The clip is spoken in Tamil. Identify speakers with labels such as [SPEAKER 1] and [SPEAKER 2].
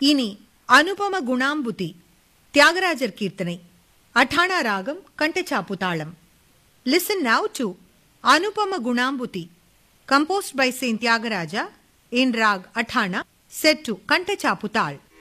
[SPEAKER 1] இனி அனுபம குணாம்புதி தியாகராஜர் கீர்த்தனை அட்டானா ராகம் கண்டச்சாப்பு தாளம். Listen now to அனுபம குணாம்புதி composed by Saint Tyagaraja in rag Athana set to Kantachappu Tal.